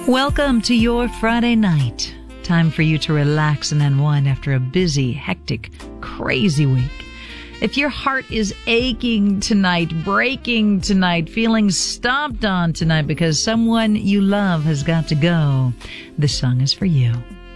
Welcome to your Friday night. Time for you to relax and unwind after a busy, hectic, crazy week. If your heart is aching tonight, breaking tonight, feeling stomped on tonight because someone you love has got to go, this song is for you.